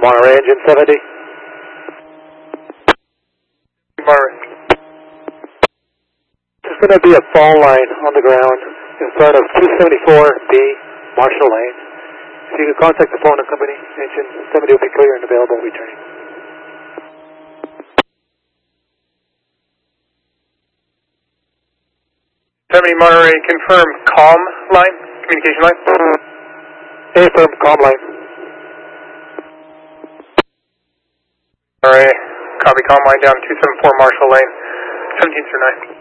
Monterey engine 70. Monterey. There's going to be a fall line on the ground in front of 274B Marshall Lane. If you can contact the phone company, engine 70 will be clear and available returning. Monterey, confirm calm line, communication line. Affirm, calm line. Monterey, copy calm line down 274 Marshall Lane, 17 through 9.